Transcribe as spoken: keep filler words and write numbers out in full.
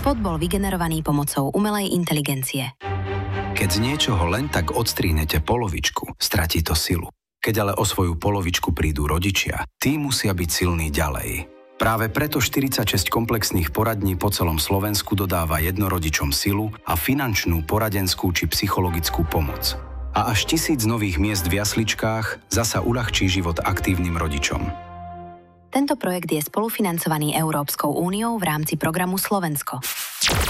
Spot bol vygenerovaný pomocou umelej inteligencie. Keď z niečoho len tak odstrihnete polovičku, stratí to silu. Keď ale o svoju polovičku prídu rodičia, tí musia byť silní ďalej. Práve preto štyridsaťšesť komplexných poradní po celom Slovensku dodáva jednorodičom silu a finančnú, poradenskú či psychologickú pomoc. A až tisíc nových miest v jasličkách zasa uľahčí život aktívnym rodičom. Tento projekt je spolufinancovaný Európskou úniou v rámci programu Slovensko.